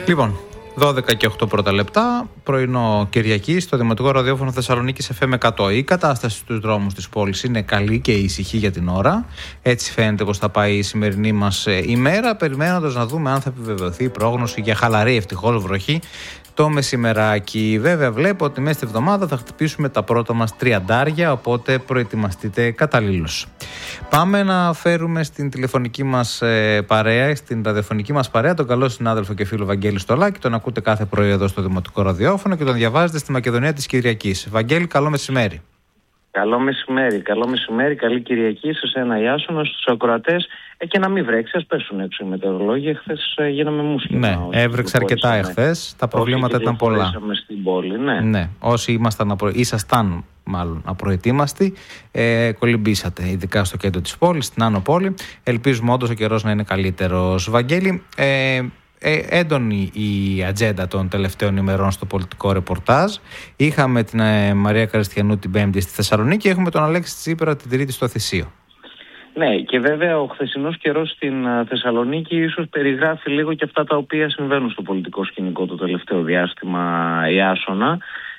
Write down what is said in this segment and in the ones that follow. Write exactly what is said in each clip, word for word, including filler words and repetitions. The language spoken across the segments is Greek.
Λοιπόν, δώδεκα και οκτώ πρώτα λεπτά, πρωινό Κυριακή, στο Δημοτικό Ραδιόφωνο Θεσσαλονίκης εφ εμ εκατό. Η κατάσταση στους δρόμους της πόλης είναι καλή και ησυχή για την ώρα. Έτσι φαίνεται πως θα πάει η σημερινή μας ημέρα, περιμένοντας να δούμε αν θα επιβεβαιωθεί η πρόγνωση για χαλαρή ευτυχώς βροχή το μεσημεράκι. Βέβαια, βλέπω ότι μέσα στη εβδομάδα θα χτυπήσουμε τα πρώτα μας τριαντάρια, οπότε προετοιμαστείτε καταλήλως. Πάμε να φέρουμε στην τηλεφωνική μας ε, παρέα, στην ραδιοφωνική μας παρέα, τον καλό συνάδελφο και φίλο Βαγγέλη Στολάκη. Τον ακούτε κάθε πρωί εδώ στο Δημοτικό Ραδιόφωνο και τον διαβάζετε στη Μακεδονία της Κυριακής. Βαγγέλη, καλό μεσημέρι. Καλό μεσημέρι, καλό μεσημέρι, καλή Κυριακή σε εσένα Ιάσονα, στους ακροατές. Ε, και να μην βρέξει, ας πέσουν έξω οι μετεωρολόγοι. Χθες ε, γίναμε μουσουλμάνοι. Ναι, έβρεξε αρκετά εχθές. Τα προβλήματα ήταν πολλά. Στην πόλη, ναι. ναι. Όσοι ήμασταν, απρο... ήσασταν μάλλον απροετοίμαστοι, ε, κολυμπήσατε, ειδικά στο κέντρο της πόλης, στην Άνω Πόλη. Ελπίζουμε όντως ο καιρός να είναι καλύτερος. Βαγγέλη, ε, Ε, έντονη η ατζέντα των τελευταίων ημερών στο πολιτικό ρεπορτάζ. Είχαμε την ε, Μαρία Καριστιανού την Πέμπτη στη Θεσσαλονίκη, έχουμε τον Αλέξη Τσίπρα την Τρίτη στο Θησίο. Ναι, και βέβαια ο χθεσινός καιρός στην Θεσσαλονίκη ίσως περιγράφει λίγο και αυτά τα οποία συμβαίνουν στο πολιτικό σκηνικό το τελευταίο διάστημα, Ιάσονα.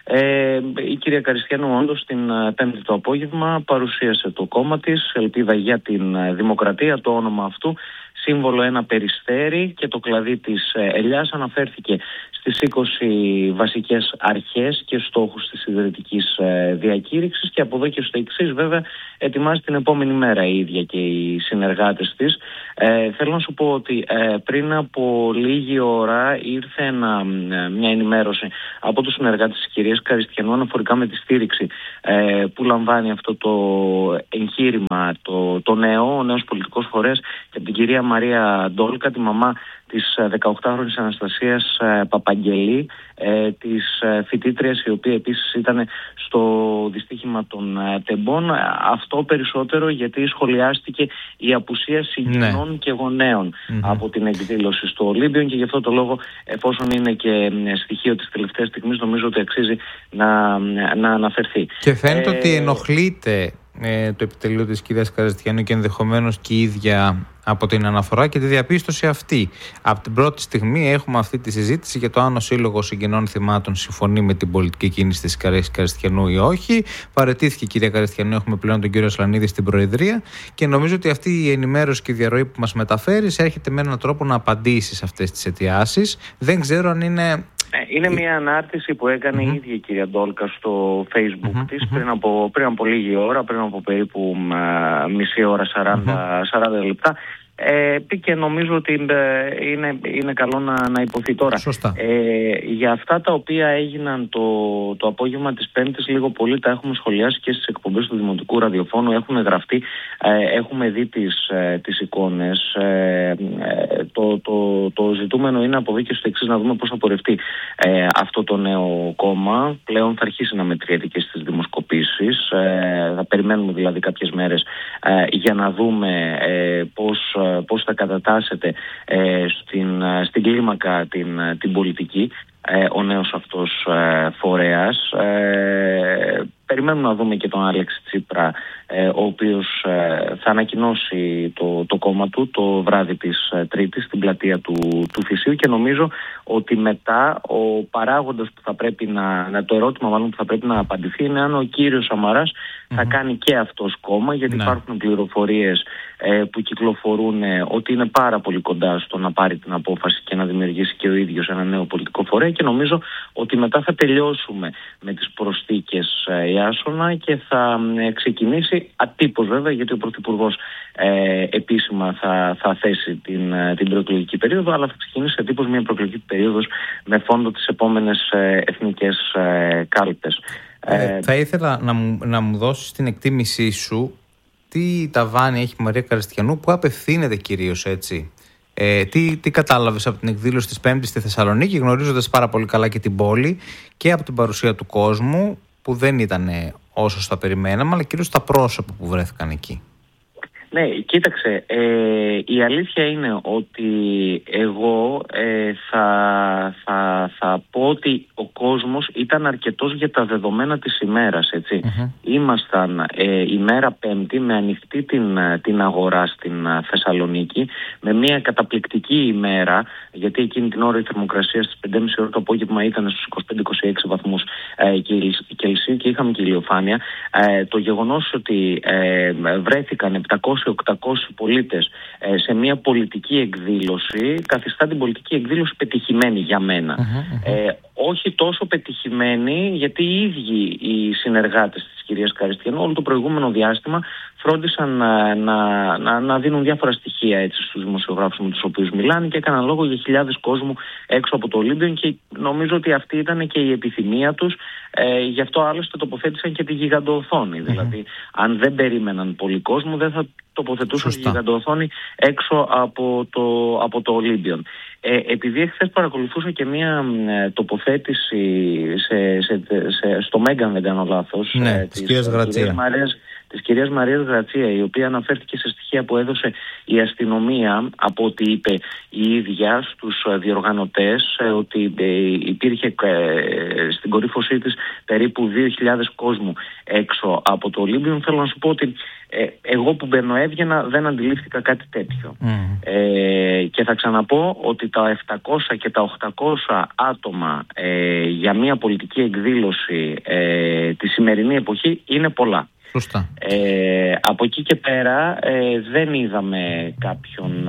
Ε, η κυρία Καριστιανού όντως την Πέμπτη το απόγευμα παρουσίασε το κόμμα της, Ελπίδα για την Δημοκρατία, το όνομα αυτού, σύμβολο ένα περιστέρι, και το κλαδί της ελιάς. Αναφέρθηκε στις είκοσι βασικές αρχές και στόχους της ιδρυτικής διακήρυξης, και από εδώ και στο εξής βέβαια ετοιμάζει την επόμενη μέρα η ίδια και οι συνεργάτες της. Ε, θέλω να σου πω ότι ε, πριν από λίγη ώρα ήρθε ένα, μια ενημέρωση από τους συνεργάτες της κυρίας Καριστιανού αναφορικά με τη στήριξη ε, που λαμβάνει αυτό το εγχείρημα, το, το νέο, ο νέος πολιτικός φορέας, και από την κυρία Μαρία Ντόλκα, τη μαμά της δεκαοκτάχρονης Αναστασίας Παπαγγελή, ε, της φοιτήτριας η οποία επίσης ήταν στο δυστύχημα των τεμπών. Αυτό περισσότερο γιατί σχολιάστηκε η απουσία συγγενών ναι. και γονέων mm-hmm. από την εκδήλωση στο Ολύμπιον, και γι' αυτό το λόγο, εφόσον είναι και στοιχείο της τελευταίας στιγμής, νομίζω ότι αξίζει να, να αναφερθεί. Και φαίνεται ε, ότι ενοχλείται ε, το επιτελείο της κυρίας Καριστιανού και ενδεχομένως και η ίδια από την αναφορά και τη διαπίστωση αυτή. Από την πρώτη στιγμή έχουμε αυτή τη συζήτηση για το αν ο Σύλλογος Συγγενών Θυμάτων συμφωνεί με την πολιτική κίνηση της κυρίας Καριστιανού ή όχι. Παραιτήθηκε η κυρία Καριστιανού, έχουμε πλέον τον κύριο Ασλανίδη στην Προεδρία, και νομίζω ότι αυτή η ενημέρωση και η διαρροή που μας μεταφέρει έρχεται με έναν τρόπο να απαντήσει σε αυτές τις αιτιάσεις. Δεν ξέρω αν είναι. Είναι μια ανάρτηση που έκανε mm-hmm. η ίδια η κυρία Ντόλκα στο Facebook mm-hmm. της πριν από, πριν από λίγη ώρα, πριν από περίπου α, μισή ώρα, σαράντα, mm-hmm. σαράντα λεπτά. Ε, και νομίζω ότι είναι, είναι καλό να, να υποθεί τώρα. Ε, για αυτά τα οποία έγιναν το, το απόγευμα της Πέμπτης, λίγο πολύ τα έχουμε σχολιάσει και στις εκπομπές του Δημοτικού Ραδιοφώνου, έχουν γραφτεί, ε, έχουμε δει τις, ε, τις εικόνες. Ε, το, το, το ζητούμενο είναι από εδώ και στο εξής, να δούμε πώς θα πορευτεί ε, αυτό το νέο κόμμα. Πλέον θα αρχίσει να μετριέται και στις δημοσκοπήσεις. Ε, θα περιμένουμε δηλαδή κάποιες μέρες ε, για να δούμε ε, πώς πώς θα κατατάσσεται ε, στην, στην κλίμακα την, την πολιτική ε, ο νέος αυτός ε, φορέας. Ε, περιμένουμε να δούμε και τον Αλέξη Τσίπρα, ε, ο οποίος ε, θα ανακοινώσει το, το κόμμα του το βράδυ της ε, Τρίτης στην πλατεία του, του Θησίου, και νομίζω ότι μετά ο παράγοντας που θα πρέπει να, να το ερώτημα μάλλον που θα πρέπει να απαντηθεί είναι αν ο κύριος Σαμαράς mm-hmm. θα κάνει και αυτός κόμμα, γιατί ναι. υπάρχουν πληροφορίες ε, που κυκλοφορούν ε, ότι είναι πάρα πολύ κοντά στο να πάρει την απόφαση και να δημιουργήσει και ο ίδιος ένα νέο πολιτικό φορέα, και νομίζω ότι μετά θα τελειώσουμε με τις προσθήκες ε, Ιάσονα και θα ε, ξεκινήσει ατύπως βέβαια, γιατί ο Πρωθυπουργός ε, επίσημα θα, θα θέσει την, την προεκλογική περίοδο, αλλά θα ξεκινήσει ατύπως μια προεκλογική περίοδος με φόντο τις επόμενες ε, εθνικές ε, κάλπες. Ε, θα ήθελα να μου, να μου δώσεις την εκτίμησή σου τι ταβάνι έχει η Μαρία Καριστιανού, που απευθύνεται κυρίως έτσι. Ε, τι, τι κατάλαβες από την εκδήλωση της Πέμπτης στη Θεσσαλονίκη, γνωρίζοντας πάρα πολύ καλά και την πόλη, και από την παρουσία του κόσμου που δεν ήταν όσο θα περιμέναμε, αλλά κυρίως τα πρόσωπα που βρέθηκαν εκεί. Ναι, κοίταξε, ε, η αλήθεια είναι ότι εγώ ε, θα, θα, θα πω ότι ο κόσμος ήταν αρκετός για τα δεδομένα της ημέρας, έτσι. Mm-hmm. Ήμασταν ε, ημέρα Πέμπτη με ανοιχτή την, την αγορά στην Θεσσαλονίκη, με μια καταπληκτική ημέρα γιατί εκείνη την ώρα η θερμοκρασία στις πέντε και μισή ώρα το απόγευμα ήταν στους είκοσι πέντε με είκοσι έξι βαθμούς ε, Κελσίου και είχαμε και ηλιοφάνεια. Ε, το γεγονός ότι ε, βρέθηκαν επτακόσιοι με οκτακόσιοι πολίτες ε, σε μια πολιτική εκδήλωση καθιστά την πολιτική εκδήλωση πετυχημένη για μένα. Mm-hmm, mm-hmm. Ε, όχι τόσο πετυχημένη, γιατί οι ίδιοι οι συνεργάτες της κυρίας Καριστιανού όλο το προηγούμενο διάστημα φρόντισαν να, να, να, να δίνουν διάφορα στοιχεία έτσι, στους δημοσιογράφους με τους οποίους μιλάνε και έκαναν λόγο για χιλιάδες κόσμου έξω από το Ολύμπιον και νομίζω ότι αυτή ήταν και η επιθυμία τους. Ε, γι' αυτό άλλωστε τοποθέτησαν και τη γιγαντοοθόνη. Mm-hmm. Δηλαδή, αν δεν περίμεναν πολύ κόσμο, δεν θα τοποθετούσαν τη γιγαντοοθόνη έξω από το, από το Ολύμπιον. Ε, επειδή εχθές παρακολουθούσα και μία ε, τοποθέτηση σε, σε, σε, στο Μέγκα, αν δεν κάνω λάθος, ναι, ε, της κυρίας Γρατσία. της κυρίας Μαρίας Γρατσία, η οποία αναφέρθηκε σε στοιχεία που έδωσε η αστυνομία από ό,τι είπε η ίδια στους διοργανωτές, ότι υπήρχε στην κορύφωσή της περίπου δύο χιλιάδες κόσμου έξω από το Ολύμπιον. Θέλω να σου πω ότι ε, εγώ που μπαίνω έβγαινα δεν αντιλήφθηκα κάτι τέτοιο. Mm. Ε, και θα ξαναπώ ότι τα επτακόσια και τα οχτακόσια άτομα ε, για μια πολιτική εκδήλωση ε, τη σημερινή εποχή είναι πολλά. Ε, από εκεί και πέρα ε, δεν είδαμε κάποιον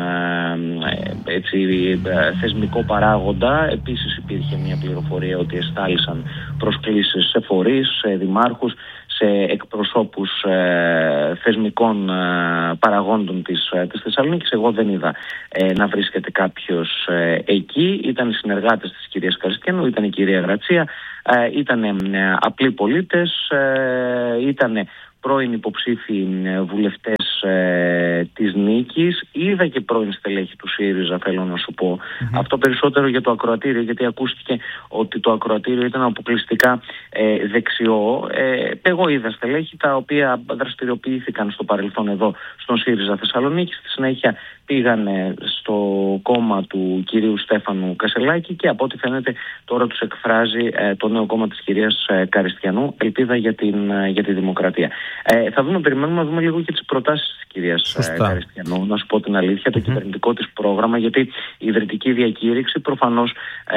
ε, έτσι, ε, θεσμικό παράγοντα. Επίσης υπήρχε μια πληροφορία ότι εστάλησαν προσκλήσεις σε φορείς, σε δημάρχους, σε εκπροσώπους ε, θεσμικών ε, παραγόντων της, ε, της Θεσσαλονίκης. Εγώ δεν είδα ε, να βρίσκεται κάποιος ε, εκεί. Ήταν οι συνεργάτες της κυρίας Καριστιανού, ήταν η κυρία Γρατσία, ε, ήταν ε, απλοί πολίτες, ε, ήταν πρώην υποψήφιοι βουλευτές ε, της Νίκης. Είδα και πρώην στελέχη του ΣΥΡΙΖΑ, θέλω να σου πω. Mm-hmm. Αυτό περισσότερο για το ακροατήριο, γιατί ακούστηκε ότι το ακροατήριο ήταν αποκλειστικά ε, δεξιό. Ε, εγώ είδα στελέχη τα οποία δραστηριοποιήθηκαν στο παρελθόν εδώ στον ΣΥΡΙΖΑ Θεσσαλονίκη. Στη συνέχεια πήγανε στο κόμμα του κυρίου Στέφανου Κασελάκη και από ό,τι φαίνεται τώρα τους εκφράζει ε, το νέο κόμμα της κυρίας ε, Καριστιανού, Ελπίδα για, την, ε, για τη Δημοκρατία. Ε, θα δούμε, περιμένουμε να δούμε λίγο και τις προτάσεις της κυρίας ε, Καριστιανού, να σου πω την αλήθεια, το mm-hmm. κυβερνητικό της πρόγραμμα, γιατί η ιδρυτική διακήρυξη προφανώς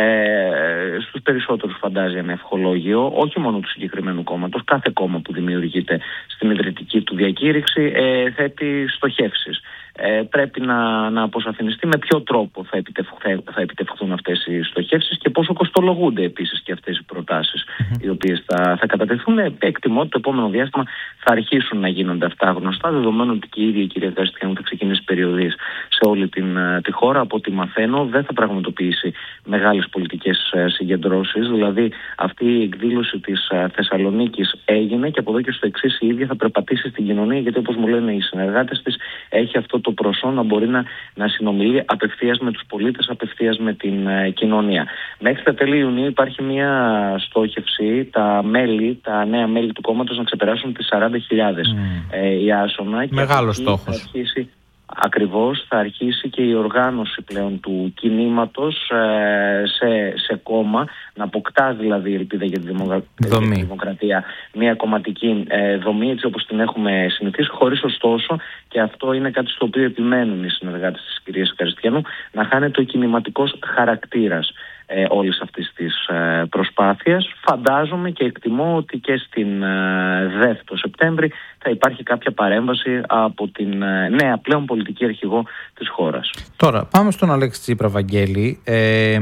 ε, στους περισσότερους φαντάζει ένα ευχολόγιο, όχι μόνο του συγκεκριμένου κόμματος, κάθε κόμμα που δημιουργείται στην ιδρυτική του διακήρυξη ε, θέτει στοχεύσεις. Ε, πρέπει να, να αποσαφινιστεί με ποιο τρόπο θα, επιτευχ, θα επιτευχθούν αυτές οι στοχεύσεις και πόσο κοστολογούνται επίσης και αυτές οι προτάσεις mm-hmm. οι οποίες θα, θα κατατεθούν. Εκτιμώ ότι το επόμενο διάστημα θα αρχίσουν να γίνονται αυτά γνωστά, δεδομένου ότι και η ίδια η κυρία Καριστιανού θα ξεκινήσει περιοδίες σε όλη την, τη χώρα. Από ό,τι μαθαίνω, δεν θα πραγματοποιήσει μεγάλες πολιτικές συγκεντρώσεις. Δηλαδή, αυτή η εκδήλωση της Θεσσαλονίκης έγινε και από εδώ και στο εξής η ίδια θα περπατήσει στην κοινωνία, γιατί όπως μου λένε οι συνεργάτες της, έχει αυτό το προσόν να μπορεί να, να συνομιλεί απευθείας με τους πολίτες, απευθείας με την ε, κοινωνία. Μέχρι τα τέλη Ιουνίου υπάρχει μια στόχευση, τα μέλη, τα νέα μέλη του κόμματος να ξεπεράσουν τις σαράντα χιλιάδες mm. ε, η άσονα. Μεγάλος στόχος. Θα αρχίσει, ακριβώς, θα αρχίσει και η οργάνωση πλέον του κινήματος ε, σε, σε κόμμα, να αποκτά δηλαδή η Ελπίδα για τη δημοκρα... Δημοκρατία μια κομματική ε, δομή, έτσι όπως την έχουμε συνηθίσει, χωρίς ωστόσο, και αυτό είναι κάτι στο οποίο επιμένουν οι συνεργάτες της κυρίας Καριστιανού, να χάνεται ο κινηματικός χαρακτήρας ε, όλης αυτής της ε, προσπάθειας. Φαντάζομαι και εκτιμώ ότι και στην ε, ΔΕΘ το Σεπτέμβρη θα υπάρχει κάποια παρέμβαση από την ε, νέα πλέον πολιτική αρχηγό της χώρας. Τώρα πάμε στον Αλέξη Τσίπρα, Βαγγέλη. Ε,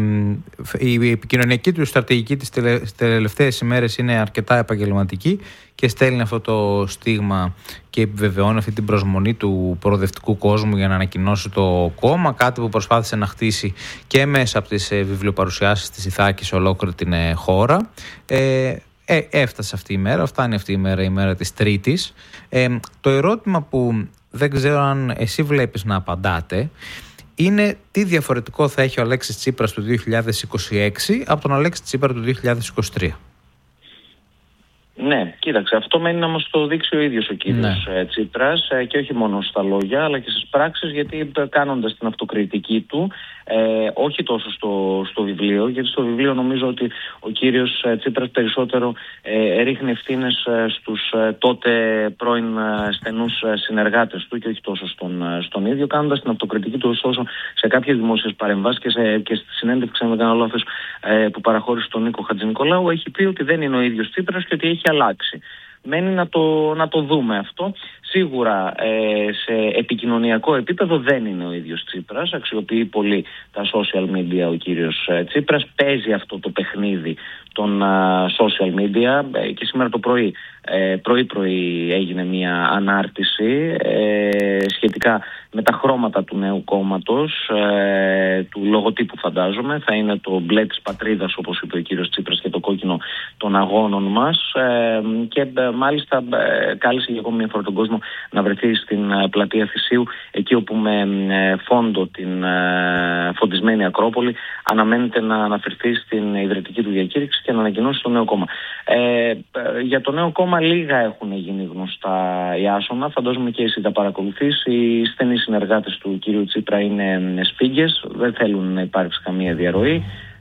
η επικοινωνιακή του στρατηγική τις τελε, τελευταίες ημέρες είναι αρκετά επαγγελματική και στέλνει αυτό το στίγμα και επιβεβαιώνει αυτή την προσμονή του προοδευτικού κόσμου για να ανακοινώσει το κόμμα, κάτι που προσπάθησε να χτίσει και μέσα από τις βιβλιοπαρουσιάσεις της Ιθάκη σε ολόκληρη την χώρα. Ε, ε, έφτασε αυτή η μέρα, φτάνει αυτή η μέρα, η μέρα της Τρίτης. Ε, το ερώτημα που δεν ξέρω αν εσύ βλέπεις να απαντάτε είναι τι διαφορετικό θα έχει ο Αλέξης Τσίπρας του δύο χιλιάδες είκοσι έξι από τον Αλέξη Τσίπρα του δύο χιλιάδες είκοσι τρία. Ναι, κοίταξε, αυτό μένει να μας το δείξει ο ίδιος ο κύριος ναι. Τσίπρας και όχι μόνο στα λόγια αλλά και στις πράξεις, γιατί κάνοντας την αυτοκριτική του, ε, όχι τόσο στο, στο βιβλίο, γιατί στο βιβλίο νομίζω ότι ο κύριος Τσίπρας περισσότερο ε, ρίχνει ευθύνες στους ε, τότε πρώην ε, στενούς συνεργάτες του και όχι τόσο στον, στον ίδιο, κάνοντας την αυτοκριτική του ωστόσο σε κάποιες δημόσιες παρεμβάσεις και, σε, και στη συνέντευξη, αν δεν κάνω λάθος, ε, που παραχώρησε στον Νίκο Χατζηνικολάου, έχει πει ότι δεν είναι ο ίδιος Τσίπρας και ότι έχει αλλάξει. Μένει να το, να το δούμε αυτό. Σίγουρα ε, σε επικοινωνιακό επίπεδο δεν είναι ο ίδιος Τσίπρας. Αξιοποιεί πολύ τα social media ο κύριος ε, Τσίπρας. Παίζει αυτό το παιχνίδι των uh, social media ε, και σήμερα το πρωί, ε, πρωί-πρωί έγινε μια ανάρτηση ε, σχετικά με τα χρώματα του νέου κόμματος, ε, του λογοτύπου φαντάζομαι. Θα είναι το μπλε της πατρίδας, όπως είπε ο κύριος Τσίπρας, και το κόκκινο των αγώνων μας. Ε, και ε, μάλιστα ε, κάλεσε για ακόμη μια φορά τον κόσμο να βρεθεί στην ε, πλατεία Θησίου, εκεί όπου με ε, φόντο την ε, φωτισμένη Ακρόπολη αναμένεται να αναφερθεί στην ιδρυτική του διακήρυξη και να ανακοινώσει το νέο κόμμα. Ε, ε, για το νέο κόμμα λίγα έχουν γίνει γνωστά, Ιάσονα. Φαντάζομαι και εσύ τα παρακολουθείς. Οι στενοί συνεργάτες του κύριου Τσίπρα είναι σφίγγες, δεν θέλουν να υπάρξει καμία διαρροή.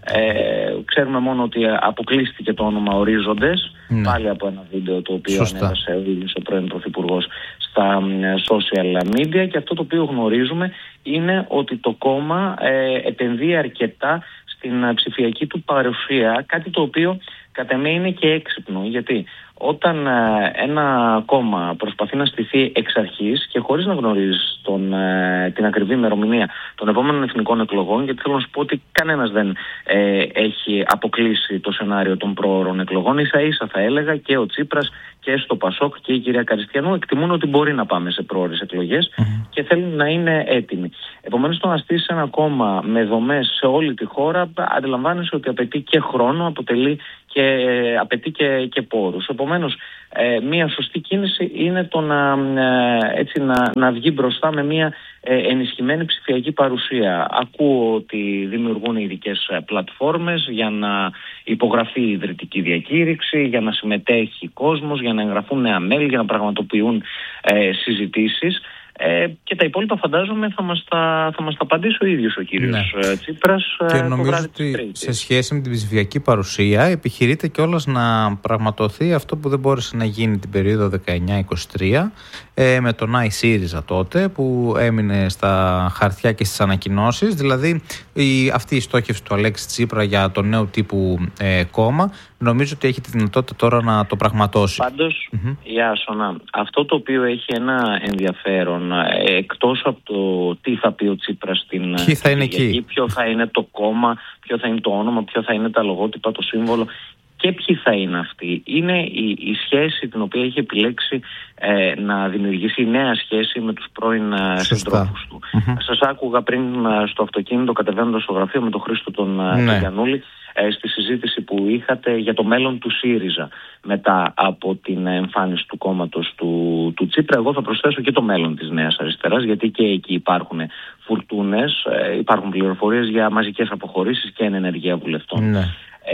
Ε, ξέρουμε μόνο ότι αποκλείστηκε το όνομα Ορίζοντες, ναι. πάλι από ένα βίντεο το οποίο ανέβασε ο ίδιος ο πρώην Πρωθυπουργός στα social media, και αυτό το οποίο γνωρίζουμε είναι ότι το κόμμα ε, επενδύει αρκετά στην ψηφιακή του παρουσία, κάτι το οποίο κατά εμέ είναι και έξυπνο, γιατί όταν ε, ένα κόμμα προσπαθεί να στηθεί εξ αρχής και χωρίς να γνωρίζεις τον, ε, την ακριβή ημερομηνία των επόμενων εθνικών εκλογών, γιατί θέλω να σου πω ότι κανένας δεν ε, έχει αποκλείσει το σενάριο των προώρων εκλογών, ίσα ίσα θα έλεγα και ο Τσίπρας και στο Πασόκ και η κυρία Καριστιανού εκτιμούν ότι μπορεί να πάμε σε προώρες εκλογές mm-hmm. και θέλουν να είναι έτοιμοι. Επομένως, το να στήσεις ένα κόμμα με δομές σε όλη τη χώρα, αντιλαμβάνεσαι ότι απαιτεί και χρόνο, αποτελεί και ε, απαιτεί και, και πόρους. Επομένως, ε, μια σωστή κίνηση είναι το να, ε, έτσι, να, να βγει μπροστά με μια ε, ενισχυμένη ψηφιακή παρουσία. Ακούω ότι δημιουργούν ειδικές πλατφόρμες για να υπογραφεί η ιδρυτική διακήρυξη, για να συμμετέχει κόσμος, για να εγγραφούν νέα μέλη, για να πραγματοποιούν ε, συζητήσεις. Ε, και τα υπόλοιπα φαντάζομαι θα μας τα, θα μας τα απαντήσει ο ίδιος ο κύριος ναι. Τσίπρας. Και νομίζω ότι σε σχέση με την ψηφιακή παρουσία επιχειρείται κιόλας να πραγματοθεί αυτό που δεν μπόρεσε να γίνει την περίοδο δεκαεννιά είκοσι τρία ε, με τον iSyriza τότε, που έμεινε στα χαρτιά και στις ανακοινώσεις. Δηλαδή η, αυτή η στόχευση του Αλέξη Τσίπρα για το νέο τύπου ε, κόμμα νομίζω ότι έχει τη δυνατότητα τώρα να το πραγματώσει. Πάντως, mm-hmm. Ιάσονα, αυτό το οποίο έχει ένα ενδιαφέρον, εκτός από το τι θα πει ο Τσίπρας στην Κυριακή, ποιο θα είναι το κόμμα, ποιο θα είναι το όνομα, ποιο θα είναι τα λογότυπα, το σύμβολο και ποιοι θα είναι αυτοί, είναι η, η σχέση την οποία έχει επιλέξει ε, να δημιουργήσει, η νέα σχέση με τους πρώην συντρόφους του. Mm-hmm. Σας άκουγα πριν στο αυτοκίνητο κατεβαίνοντας στο γραφείο με τον Χρήστο τον ναι. Γιαννούλη ε, στη συζήτηση που είχατε για το μέλλον του ΣΥΡΙΖΑ μετά από την εμφάνιση του κόμματος του, του Τσίπρα. Εγώ θα προσθέσω και το μέλλον της Νέας Αριστεράς, γιατί και εκεί υπάρχουν φουρτούνες, ε, υπάρχουν πληροφορίες για μαζικές αποχωρήσεις και ενεργεία βουλευτών. Ναι.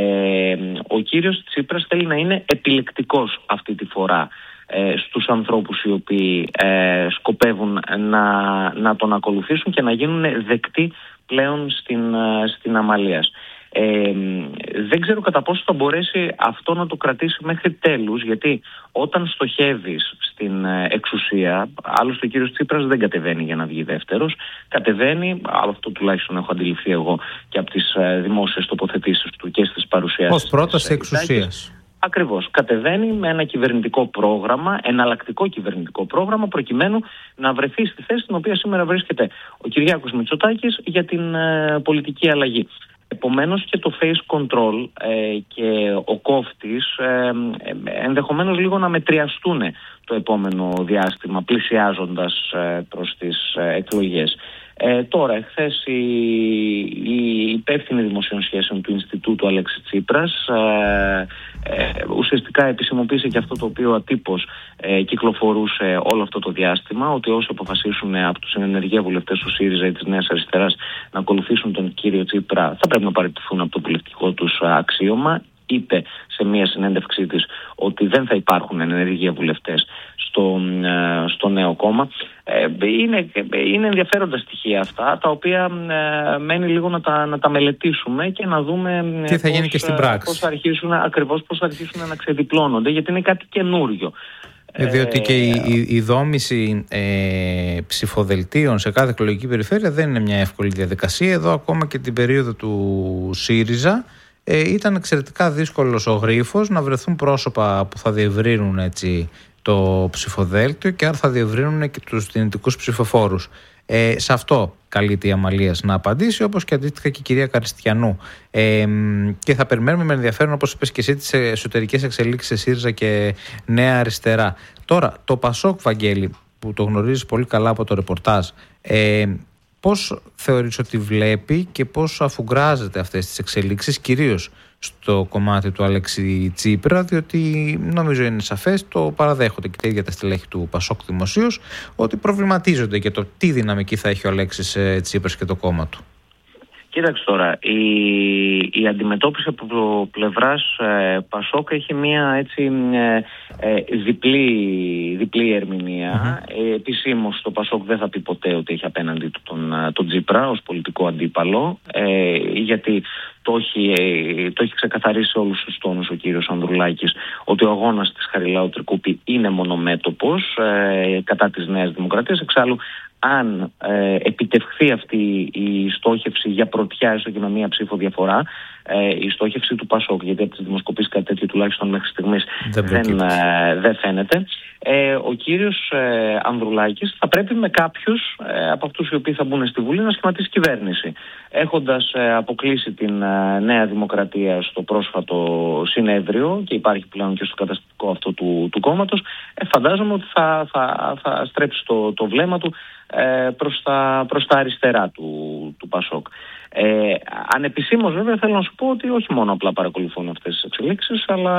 Ε, ο κύριος Τσίπρας θέλει να είναι επιλεκτικός αυτή τη φορά ε, στους ανθρώπους οι οποίοι ε, σκοπεύουν να, να τον ακολουθήσουν και να γίνουν δεκτοί πλέον στην, στην Αμαλίας. Ε, δεν ξέρω κατά πόσο θα μπορέσει αυτό να το κρατήσει μέχρι τέλους, γιατί όταν στοχεύεις στην εξουσία, άλλωστε ο κύριος Τσίπρας δεν κατεβαίνει για να βγει δεύτερος, κατεβαίνει, αυτό τουλάχιστον έχω αντιληφθεί εγώ και από τις δημόσιες τοποθετήσεις του και στις παρουσιάσεις. Ως πρόταση εξουσίας. Ακριβώς. Κατεβαίνει με ένα κυβερνητικό πρόγραμμα, εναλλακτικό κυβερνητικό πρόγραμμα, προκειμένου να βρεθεί στη θέση στην οποία σήμερα βρίσκεται ο Κυριάκος Μητσοτάκης για την ε, πολιτική αλλαγή. Επομένως και το face control ε, και ο κόφτης ε, ε, ενδεχομένως λίγο να μετριαστούν το επόμενο διάστημα, πλησιάζοντας ε, προς τις ε, εκλογές. Ε, τώρα, εχθές η, η υπεύθυνη δημοσίων σχέσεων του Ινστιτούτου Αλέξη Τσίπρας ε, ε, ουσιαστικά επισημοποίησε και αυτό το οποίο ατύπως ε, κυκλοφορούσε όλο αυτό το διάστημα, ότι όσοι αποφασίσουν από τους ενεργεία βουλευτές του ΣΥΡΙΖΑ ή της Νέας Αριστεράς να ακολουθήσουν τον κύριο Τσίπρα θα πρέπει να παραιτηθούν από το βουλευτικό τους αξίωμα. είπε σε μία συνέντευξή της ότι δεν θα υπάρχουν ενεργοί βουλευτές στο, στο νέο κόμμα. Είναι, είναι ενδιαφέροντα στοιχεία αυτά, τα οποία μένει λίγο να τα, να τα μελετήσουμε και να δούμε τι θα πώς, γίνει και στην πράξη. Πώς θα αρχίσουν, ακριβώς πώς θα αρχίσουν να ξεδιπλώνονται, γιατί είναι κάτι καινούριο. Ε, διότι και η, η, η δόμηση ε, ψηφοδελτίων σε κάθε εκλογική περιφέρεια δεν είναι μια εύκολη διαδικασία. Εδώ ακόμα και την περίοδο του ΣΥΡΙΖΑ ε, ήταν εξαιρετικά δύσκολος ο γρίφος να βρεθούν πρόσωπα που θα διευρύνουν έτσι το ψηφοδέλτιο και άρα θα διευρύνουν και τους δυνητικούς ψηφοφόρους. Ε, σε αυτό καλείται η Αμαλίας να απαντήσει, όπως και αντίστοιχα και η κυρία Καριστιανού. Ε, και θα περιμένουμε με ενδιαφέρον, όπως είπες και εσύ, τις εσωτερικές εξελίξεις σε ΣΥΡΙΖΑ και Νέα Αριστερά. Τώρα, το ΠΑΣΟΚ, Βαγγέλη, που το γνωρίζεις πολύ καλά από το ρεπορτάζ, ε, πώς θεωρείς ότι βλέπει και πώς αφουγκράζεται αυτές τις εξελίξεις, κυρίως στο κομμάτι του Αλέξη Τσίπρα, διότι νομίζω είναι σαφές, το παραδέχονται και τα ίδια τα στελέχη του ΠΑΣΟΚ δημοσίως, ότι προβληματίζονται για το τι δυναμική θα έχει ο Αλέξης Τσίπρας και το κόμμα του. Κοίταξε τώρα, η, η αντιμετώπιση από πλευράς ε, ΠΑΣΟΚ έχει μία έτσι ε, ε, διπλή, διπλή ερμηνεία. Mm-hmm. Ε, επισήμως το ΠΑΣΟΚ δεν θα πει ποτέ ότι έχει απέναντι του τον, τον Τσίπρα ως πολιτικό αντίπαλο, ε, γιατί το έχει, ε, το έχει ξεκαθαρίσει όλους τους τόνους ο κύριος Ανδρουλάκης ότι ο αγώνας της Χαριλάου Τρικούπη είναι μονομέτωπος ε, κατά της Νέας Δημοκρατίας. Εξάλλου, αν ε, επιτευχθεί αυτή η στόχευση για πρωτιά έστω και με μία ψήφο διαφορά, ε, η στόχευση του ΠΑΣΟΚ, γιατί από τις δημοσκοπήσεις κάτι τέτοιο τουλάχιστον μέχρι στιγμής δεν, δεν, ε, δεν φαίνεται, ε, ο κύριος ε, Ανδρουλάκης θα πρέπει με κάποιους ε, από αυτούς οι οποίοι θα μπουν στη Βουλή να σχηματίσει κυβέρνηση. Έχοντας ε, αποκλείσει την ε, Νέα Δημοκρατία στο πρόσφατο συνέδριο και υπάρχει πλέον και στο καταστατικό αυτό του, του κόμματος, ε, φαντάζομαι ότι θα, θα, θα στρέψει το, το βλέμμα του προς τα, προς τα αριστερά του, του ΠΑΣΟΚ. Ε, ανεπισήμως βέβαια θέλω να σου πω ότι όχι μόνο απλά παρακολουθούν αυτές τις εξελίξεις, αλλά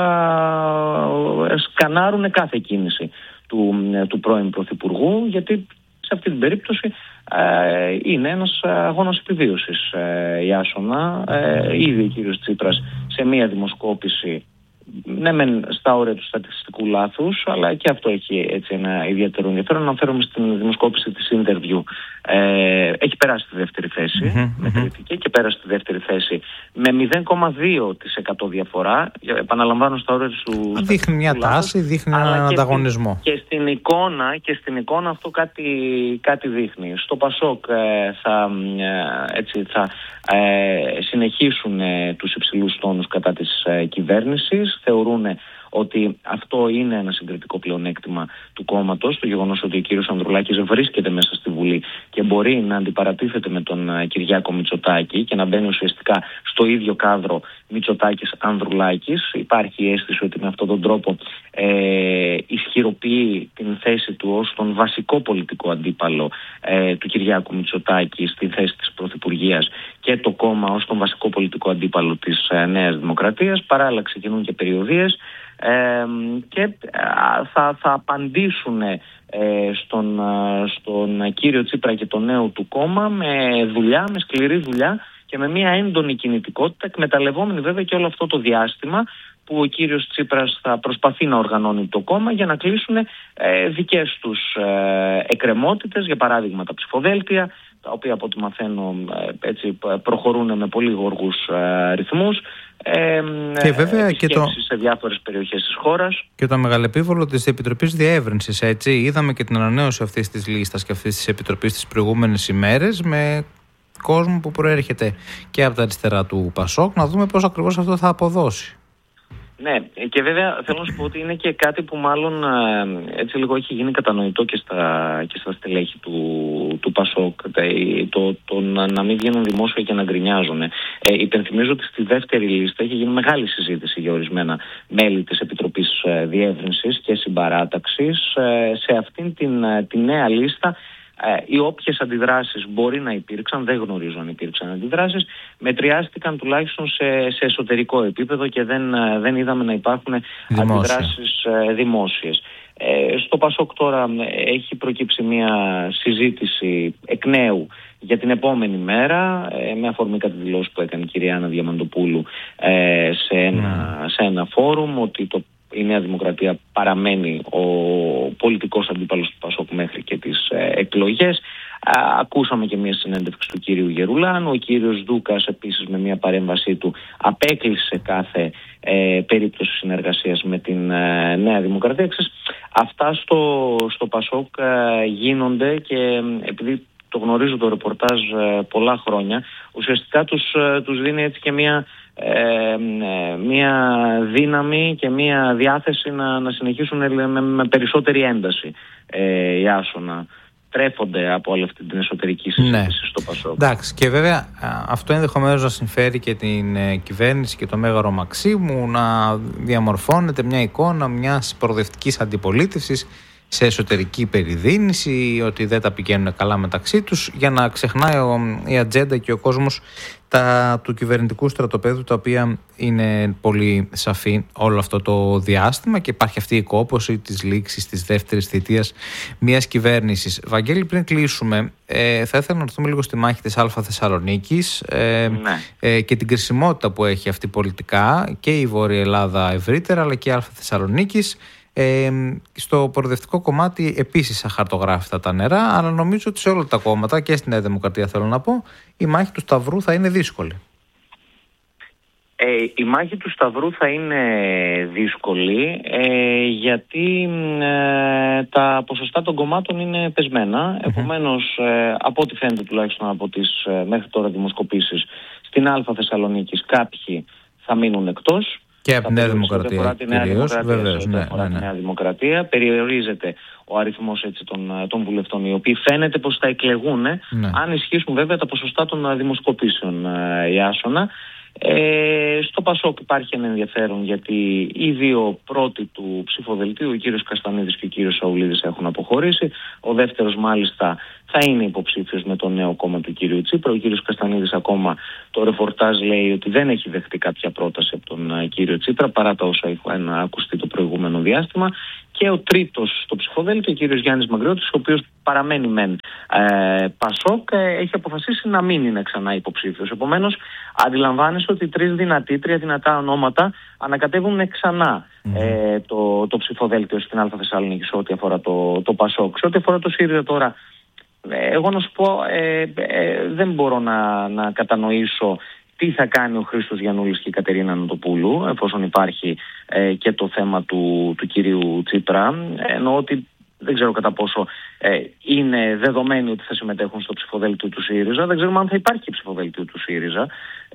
σκανάρουν κάθε κίνηση του, του πρώην Πρωθυπουργού, γιατί σε αυτή την περίπτωση ε, είναι ένας αγώνας επιβίωσης, ε, η Άσονα. Ε, ήδη ο κύριος Τσίπρας σε μία δημοσκόπηση, ναι μεν στα όρια του στατιστικού λάθους, αλλά και αυτό έχει έτσι ένα ιδιαίτερο ενδιαφέρον. Αναφέρομαι στην δημοσκόπηση της Interview. Ε, έχει περάσει τη δεύτερη θέση mm-hmm, με κριτική και πέρασε τη δεύτερη θέση με μηδέν κόμμα δύο τοις εκατό διαφορά. Επαναλαμβάνω στα όρια του. Δείχνει μια τάση, δείχνει έναν ανταγωνισμό. Και στην εικόνα, και στην εικόνα αυτό κάτι, κάτι δείχνει. Στο ΠΑΣΟΚ ε, θα, ε, έτσι, θα ε, συνεχίσουν ε, τους υψηλούς τόνους κατά της ε, κυβέρνησης. Θεωρούν ότι αυτό είναι ένα συγκριτικό πλεονέκτημα του κόμματος, το γεγονός ότι ο κύριος Ανδρουλάκης βρίσκεται μέσα στη Βουλή και μπορεί να αντιπαρατίθεται με τον Κυριάκο Μητσοτάκη και να μπαίνει ουσιαστικά στο ίδιο κάδρο Μητσοτάκης-Ανδρουλάκης. Υπάρχει η αίσθηση ότι με αυτόν τον τρόπο ε, ισχυροποιεί την θέση του ως τον βασικό πολιτικό αντίπαλο ε, του Κυριάκου Μητσοτάκη στην θέση της Πρωθυπουργίας και το κόμμα ως τον βασικό πολιτικό αντίπαλο της ε, Νέας Δημοκρατίας. Παράλληλα ξεκινούν και περιοδίες ε, και θα, θα απαντήσουν ε, στον, στον κύριο Τσίπρα και το νέο του κόμμα με δουλειά, με σκληρή δουλειά και με μια έντονη κινητικότητα, εκμεταλλευόμενη βέβαια και όλο αυτό το διάστημα που ο κύριος Τσίπρας θα προσπαθεί να οργανώνει το κόμμα για να κλείσουν ε, δικές τους ε, εκκρεμότητες, για παράδειγμα τα ψηφοδέλτια, τα οποία από ό,τι μαθαίνω ε, έτσι, προχωρούν με πολύ γοργούς ε, ρυθμούς. Ε, και βέβαια και το... σε διάφορες περιοχές της χώρας. Και το μεγαλεπίβολο της Επιτροπής Διεύρυνσης, έτσι. Είδαμε και την ανανέωση αυτής της λίστας και αυτής της Επιτροπής τις προηγούμενες ημέρες με κόσμο που προέρχεται και από τα αριστερά του ΠΑΣΟΚ. Να δούμε πώς ακριβώς αυτό θα αποδώσει. Ναι, και βέβαια θέλω να σου πω ότι είναι και κάτι που μάλλον έτσι λίγο έχει γίνει κατανοητό και στα, και στα στελέχη του, του ΠΑΣΟΚ, το, το να, να μην βγαίνουν δημόσια και να γκρινιάζουν. Ε, υπενθυμίζω ότι στη δεύτερη λίστα έχει γίνει μεγάλη συζήτηση για ορισμένα μέλη της Επιτροπής Διεύρυνσης και Συμπαράταξης. Ε, σε αυτήν την, την νέα λίστα Ε, οι όποιες αντιδράσεις μπορεί να υπήρξαν, δεν γνωρίζω αν υπήρξαν αντιδράσεις, μετριάστηκαν τουλάχιστον σε, σε εσωτερικό επίπεδο και δεν, δεν είδαμε να υπάρχουν δημόσια αντιδράσεις ε, δημόσιες. Ε, στο Πασόκ τώρα έχει προκύψει μια συζήτηση εκ νέου για την επόμενη μέρα, ε, με αφορμή κάτι δηλώσεις που έκανε η κυρία Άννα Διαμαντοπούλου ε, σε, ένα, mm. σε ένα φόρουμ, ότι το, η Νέα Δημοκρατία παραμένει ο πολιτικός αντίπαλος του Πασόκ μέχρι και τις ε, εκλογές. Α, ακούσαμε και μια συνέντευξη του κύριου Γερουλάνου. Ο κύριος Δούκας επίσης με μια παρέμβασή του απέκλεισε κάθε ε, περίπτωση συνεργασίας με την ε, Νέα Δημοκρατία. Ξέρεις, αυτά στο, στο Πασόκ ε, γίνονται και επειδή το γνωρίζω το ρεπορτάζ ε, πολλά χρόνια, ουσιαστικά τους, ε, τους δίνει έτσι και μια, ε, μια δύναμη και μια διάθεση να, να συνεχίσουν με, με περισσότερη ένταση ε, οι Άσονα. Τρέφονται από όλη αυτή την εσωτερική συζήτηση ναι. στο Πασόκ. Εντάξει, και βέβαια αυτό ενδεχομένως να συμφέρει και την ε, κυβέρνηση και το Μέγαρο Μαξίμου να διαμορφώνεται μια εικόνα μιας προοδευτικής αντιπολίτευσης σε εσωτερική περιδίνηση, ότι δεν τα πηγαίνουν καλά μεταξύ τους, για να ξεχνάει ο, η ατζέντα και ο κόσμος τα, του κυβερνητικού στρατοπέδου, τα οποία είναι πολύ σαφή όλο αυτό το διάστημα και υπάρχει αυτή η κόπωση της λήξης της δεύτερης θητείας μιας κυβέρνησης. Βαγγέλη, πριν κλείσουμε, ε, θα ήθελα να έρθουμε λίγο στη μάχη της Αλφα Θεσσαλονίκης ε, ναι. ε, και την κρισιμότητα που έχει αυτή πολιτικά και η Βόρεια Ελλάδα ευρύτερα, αλλά και η Αλφα Θεσσαλονίκης. Ε, στο προοδευτικό κομμάτι επίσης αχαρτογράφητα τα νερά, αλλά νομίζω ότι σε όλα τα κόμματα και στη Νέα Δημοκρατία, θέλω να πω, η μάχη του Σταυρού θα είναι δύσκολη. Ε, η μάχη του Σταυρού θα είναι δύσκολη ε, γιατί ε, τα ποσοστά των κομμάτων είναι πεσμένα. Mm-hmm. Επομένως, ε, από ό,τι φαίνεται τουλάχιστον από τις ε, μέχρι τώρα δημοσκοπήσεις, στην Αλφα Θεσσαλονίκης κάποιοι θα μείνουν εκτός. Και από τη Νέα Δημοκρατία, κυρίως, βεβαίως. Ναι, ναι, ναι. Τη Νέα Δημοκρατία περιορίζεται ο αριθμός έτσι, των, των βουλευτών, οι οποίοι φαίνεται πως θα εκλεγούν, ναι. αν ισχύσουν βέβαια τα ποσοστά των δημοσκοπήσεων ε, η Άσονα. Ε, στο Πασόκ υπάρχει ένα ενδιαφέρον γιατί οι δύο πρώτοι του ψηφοδελτίου, ο κύριος Καστανίδης και ο κύριος Σαουλίδης, έχουν αποχωρήσει. Ο δεύτερος μάλιστα θα είναι υποψήφιος με το νέο κόμμα του κύριου Τσίπρα. Ο κύριος Καστανίδης ακόμα, το ρεπορτάζ λέει ότι δεν έχει δεχτεί κάποια πρόταση από τον uh, κύριο Τσίπρα, παρά τα όσα έχουν ακουστεί το προηγούμενο διάστημα. Και ο τρίτος στο ψηφοδέλτιο, ο κύριος Γιάννης Μαγκριώτης, ο οποίος παραμένει μεν ε, Πασόκ, ε, έχει αποφασίσει να μην είναι ξανά υποψήφιος. Επομένως, αντιλαμβάνεσαι ότι τρεις δυνατοί, τρία δυνατά ονόματα ανακατεύουν ξανά mm. ε, το, το ψηφοδέλτιο στην Αλφα Θεσσαλονίκη σε ό,τι αφορά το, το Πασόκ. Σε ό,τι αφορά το ΣΥΡΙΖΑ τώρα, ε, εγώ να σου πω, ε, ε, δεν μπορώ να, να κατανοήσω τι θα κάνει ο Χρήστος Γιαννούλης και η Κατερίνα Νοτοπούλου, εφόσον υπάρχει ε, και το θέμα του, του κυρίου Τσίπρα. Εννοώ ότι δεν ξέρω κατά πόσο ε, είναι δεδομένοι ότι θα συμμετέχουν στο ψηφοδέλτιο του ΣΥΡΙΖΑ. Δεν ξέρουμε αν θα υπάρχει ψηφοδέλτιο του ΣΥΡΙΖΑ.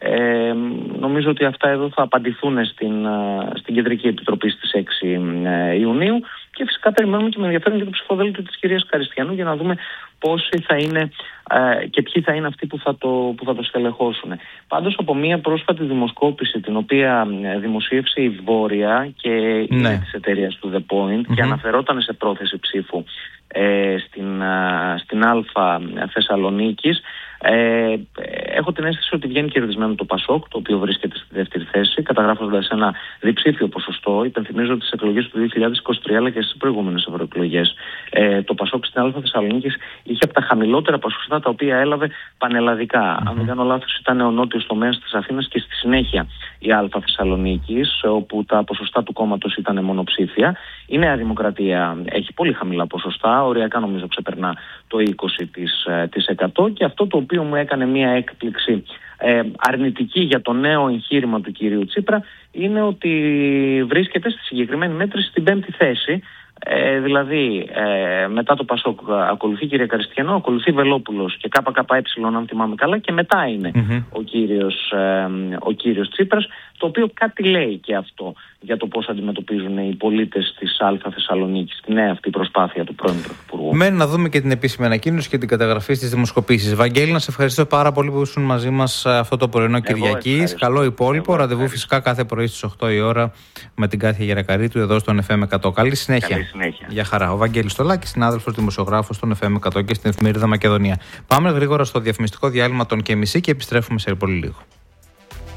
Ε, νομίζω ότι αυτά εδώ θα απαντηθούν στην, στην Κεντρική Επιτροπή στις έξι Ιουνίου. Και φυσικά περιμένουμε και με ενδιαφέρον και το ψηφοδέλτιο της κυρίας Καριστιανού για να δούμε πόσοι θα είναι ε, και ποιοι θα είναι αυτοί που θα το, που θα το στελεχώσουν. Πάντως, από μια πρόσφατη δημοσκόπηση την οποία δημοσίευσε η Βόρεια και είναι της εταιρείας του The Point mm-hmm. και αναφερόταν σε πρόθεση ψήφου ε, στην, α, στην Αλφα Θεσσαλονίκης, Ε, έχω την αίσθηση ότι βγαίνει κερδισμένο το Πασόκ, το οποίο βρίσκεται στη δεύτερη θέση, καταγράφοντας ένα διψήφιο ποσοστό. Υπενθυμίζω ότι στις εκλογές του δύο χιλιάδες είκοσι τρία αλλά και στις προηγούμενες ευρωεκλογές ε, το Πασόκ στην Αλφα Θεσσαλονίκης είχε από τα χαμηλότερα ποσοστά τα οποία έλαβε πανελλαδικά. Mm-hmm. Αν δεν κάνω λάθος, ήταν ο νότιος τομέας της Αθήνας και στη συνέχεια η Αλφα Θεσσαλονίκης, όπου τα ποσοστά του κόμματος ήταν μονοψήφια. Η Νέα Δημοκρατία έχει πολύ χαμηλά ποσοστά, οριακά νομίζω ξεπερνά το είκοσι τοις εκατό, και αυτό το οποίο μου έκανε μια έκπληξη ε, αρνητική για το νέο εγχείρημα του κυρίου Τσίπρα είναι ότι βρίσκεται στη συγκεκριμένη μέτρηση στην πέμπτη θέση. Ε, δηλαδή ε, μετά το Πασόκ ακολουθεί η κυρία Καριστιανού, ακολουθεί Βελόπουλος και ΚΚΕ, αν θυμάμαι καλά, και μετά είναι mm-hmm. ο, κύριος, ε, ο κύριος Τσίπρας, το οποίο κάτι λέει και αυτό για το πώς αντιμετωπίζουν οι πολίτες της Αλφα Θεσσαλονίκης στη νέα αυτή προσπάθεια του πρώην Πρωθυπουργού. Μένει να δούμε και την επίσημη ανακοίνωση και την καταγραφή στις δημοσκοπήσεις. Βαγγέλη, να σε ευχαριστώ πάρα πολύ που ήσουν μαζί μας αυτό το πρωινό Κυριακής. Καλό υπόλοιπο. Εγώ Ραντεβού φυσικά κάθε πρωί στις οκτώ η ώρα με την Κάθια Γερακαρίτου εδώ στον εφ εμ εκατό. Καλή συνέχεια. Καλή συνέχεια. Γεια χαρά. Ο Βαγγέλης Στολάκης, συνάδελφος δημοσιογράφος στον εφ εμ εκατό και στην εφημερίδα Μακεδονία. Πάμε γρήγορα στο διαφημιστικό διάλειμμα των και μισή και επιστρέφουμε σε πολύ λίγο.